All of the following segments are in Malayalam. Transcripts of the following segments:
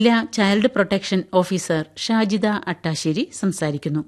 ജില്ലാ child protection officer Shajida Attassery സംസാരിക്കുന്നു.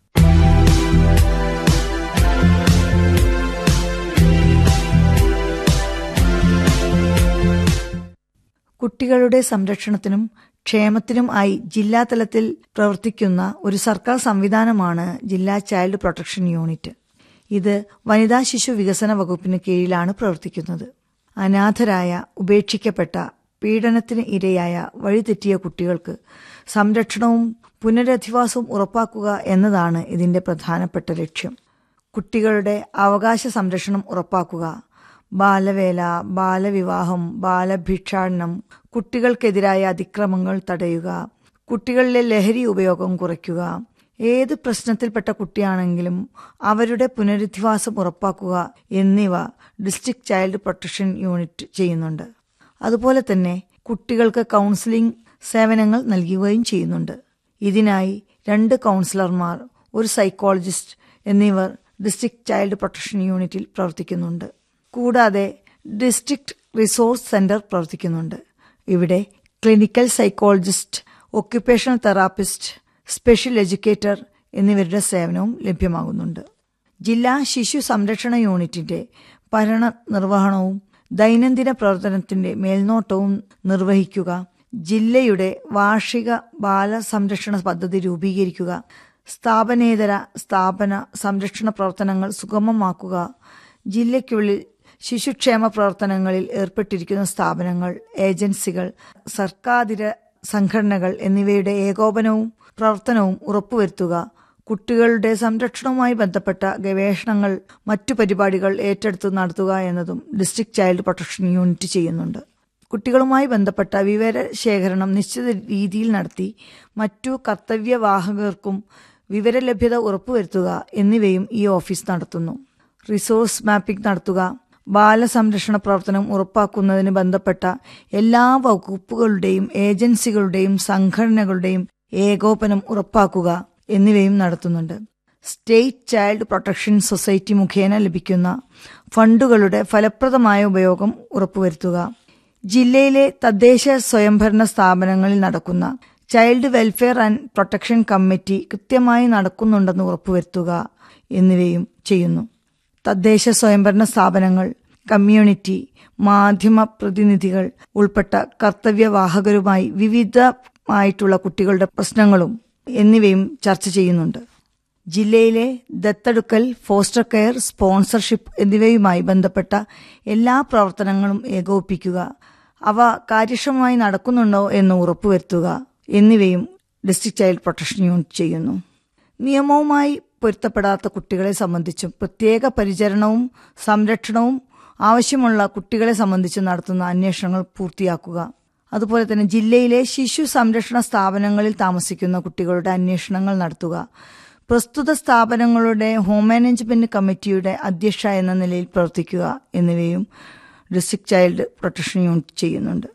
കുട്ടികളുടെ സംരക്ഷണത്തിനും ക്ഷേമത്തിനും ആയി ജില്ലാതലത്തിൽ പ്രവർത്തിക്കുന്ന ഒരു സർക്കാർ സംവിധാനമാണ് ജില്ലാ ചൈൽഡ് പ്രൊട്ടക്ഷൻ യൂണിറ്റ്. ഇത് വനിതാ ശിശു വികസന വകുപ്പിന് കീഴിലാണ് പ്രവർത്തിക്കുന്നത്. അനാഥരായ, ഉപേക്ഷിക്കപ്പെട്ട, പീഡനത്തിന് ഇരയായ, വഴിതെറ്റിയ കുട്ടികൾക്ക് സംരക്ഷണവും പുനരധിവാസവും ഉറപ്പാക്കുക എന്നതാണ് ഇതിന്റെ പ്രധാനപ്പെട്ട ലക്ഷ്യം. കുട്ടികളുടെ അവകാശ സംരക്ഷണം ഉറപ്പാക്കുക, ബാലവേല, ബാലവിവാഹം, ബാലഭിക്ഷാടനം, കുട്ടികൾക്കെതിരായ അതിക്രമങ്ങൾ തടയുക, കുട്ടികളിലെ ലഹരി ഉപയോഗം കുറയ്ക്കുക, ഏത് പ്രശ്നത്തിൽപ്പെട്ട കുട്ടിയാണെങ്കിലും അവരുടെ പുനരധിവാസം ഉറപ്പാക്കുക എന്നിവ ഡിസ്ട്രിക്ട് ചൈൽഡ് പ്രൊട്ടക്ഷൻ യൂണിറ്റ് ചെയ്യുന്നുണ്ട്. അതുപോലെ തന്നെ കുട്ടികൾക്ക് കൗൺസിലിംഗ് സേവനങ്ങൾ നൽകുകയും ചെയ്യുന്നുണ്ട്. ഇതിനായി 2 കൗൺസിലർമാർ, 1 സൈക്കോളജിസ്റ്റ് എന്നിവർ ഡിസ്ട്രിക്ട് ചൈൽഡ് പ്രൊട്ടക്ഷൻ യൂണിറ്റിൽ പ്രവർത്തിക്കുന്നുണ്ട്. കൂടാതെ ഡിസ്ട്രിക്ട് റിസോഴ്സ് സെന്റർ പ്രവർത്തിക്കുന്നുണ്ട്. ഇവിടെ clinical psychologist, occupational therapist, special educator എന്നിവരുടെ സേവനവും ലഭ്യമാകുന്നുണ്ട്. ജില്ലാ ശിശു സംരക്ഷണ യൂണിറ്റിന്റെ ഭരണ നിർവഹണവും ദൈനംദിന പ്രവർത്തനത്തിന്റെ മേൽനോട്ടവും നിർവഹിക്കുക, ജില്ലയുടെ വാർഷിക ബാലസംരക്ഷണ പദ്ധതി രൂപീകരിക്കുക, സ്ഥാപനേതര സ്ഥാപന സംരക്ഷണ പ്രവർത്തനങ്ങൾ സുഗമമാക്കുക, ജില്ലയ്ക്കുള്ളിൽ ശിശുക്ഷേമ പ്രവർത്തനങ്ങളിൽ ഏർപ്പെട്ടിരിക്കുന്ന സ്ഥാപനങ്ങൾ, ഏജൻസികൾ, സർക്കാരിതര സംഘടനകൾ എന്നിവയുടെ ഏകോപനവും പ്രവർത്തനവും ഉറപ്പുവരുത്തുക, കുട്ടികളുടെ സംരക്ഷണവുമായി ബന്ധപ്പെട്ട ഗവേഷണങ്ങൾ, മറ്റു പരിപാടികൾ ഏറ്റെടുത്ത് നടത്തുക എന്നതും ഡിസ്ട്രിക്ട് ചൈൽഡ് പ്രൊട്ടക്ഷൻ യൂണിറ്റ് ചെയ്യുന്നുണ്ട്. കുട്ടികളുമായി ബന്ധപ്പെട്ട വിവരശേഖരണം നിശ്ചിത രീതിയിൽ നടത്തി മറ്റു കർത്തവ്യവാഹകർക്കും വിവരലഭ്യത ഉറപ്പുവരുത്തുക എന്നിവയും ഈ ഓഫീസ് നടത്തുന്നു. റിസോഴ്സ് മാപ്പിംഗ് നടത്തുക, ബാലസംരക്ഷണ പ്രവർത്തനം ഉറപ്പാക്കുന്നതിന് ബന്ധപ്പെട്ട എല്ലാ വകുപ്പുകളുടെയും ഏജൻസികളുടെയും സംഘടനകളുടെയും ഏകോപനം ഉറപ്പാക്കുക എന്നിവയും നടത്തുന്നുണ്ട്. സ്റ്റേറ്റ് ചൈൽഡ് പ്രൊട്ടക്ഷൻ സൊസൈറ്റി മുഖേന ലഭിക്കുന്ന ഫണ്ടുകളുടെ ഫലപ്രദമായ ഉപയോഗം ഉറപ്പുവരുത്തുക, ജില്ലയിലെ തദ്ദേശ സ്വയംഭരണ സ്ഥാപനങ്ങളിൽ നടക്കുന്ന child welfare and protection committee കൃത്യമായി നടക്കുന്നുണ്ടെന്ന് ഉറപ്പുവരുത്തുക എന്നിവയും ചെയ്യുന്നു. തദ്ദേശ സ്വയംഭരണ സ്ഥാപനങ്ങൾ, കമ്മ്യൂണിറ്റി, മാധ്യമ പ്രതിനിധികൾ ഉൾപ്പെട്ട കർത്തവ്യവാഹകരുമായി വിവിധമായിട്ടുള്ള കുട്ടികളുടെ പ്രശ്നങ്ങളും എന്നിവയും ചർച്ച ചെയ്യുന്നുണ്ട്. ജില്ലയിലെ ദത്തെടുക്കൽ, ഫോസ്റ്റർ കെയർ, സ്പോൺസർഷിപ്പ് എന്നിവയുമായി ബന്ധപ്പെട്ട എല്ലാ പ്രവർത്തനങ്ങളും ഏകോപിപ്പിക്കുക, അവ കാര്യക്ഷമമായി നടക്കുന്നുണ്ടോ എന്ന് ഉറപ്പുവരുത്തുക എന്നിവയും ഡിസ്ട്രിക്ട് ചൈൽഡ് പ്രൊട്ടക്ഷൻ യൂണിറ്റ് ചെയ്യുന്നു. നിയമവുമായി പൊരുത്തപ്പെടാത്ത കുട്ടികളെ സംബന്ധിച്ചും പ്രത്യേക പരിചരണവും സംരക്ഷണവും ആവശ്യമുള്ള കുട്ടികളെ സംബന്ധിച്ച് നടത്തുന്ന അന്വേഷണങ്ങൾ പൂർത്തിയാക്കുക. അതുപോലെ തന്നെ ജില്ലയിലെ ശിശു സംരക്ഷണ സ്ഥാപനങ്ങളിൽ താമസിക്കുന്ന കുട്ടികളുടെ അന്വേഷണങ്ങൾ നടത്തുക, പ്രസ്തുത സ്ഥാപനങ്ങളുടെ ഹോം മാനേജ്മെന്റ് കമ്മിറ്റിയുടെ അധ്യക്ഷ എന്ന നിലയിൽ പ്രവർത്തിക്കുക എന്നിവയും ഡിസ്ട്രിക്ട് ചൈൽഡ് പ്രൊട്ടക്ഷൻ യൂണിറ്റ് ചെയ്യുന്നുണ്ട്.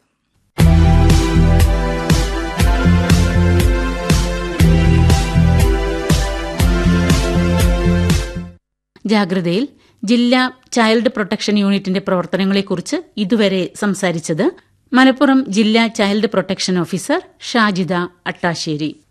ജാഗ്രതയിൽ ജില്ലാ ചൈൽഡ് പ്രൊട്ടക്ഷൻ യൂണിറ്റിന്റെ പ്രവർത്തനങ്ങളെക്കുറിച്ച് ഇതുവരെ സംസാരിച്ചത് മലപ്പുറം ജില്ലാ child protection officer Shajida Attassery.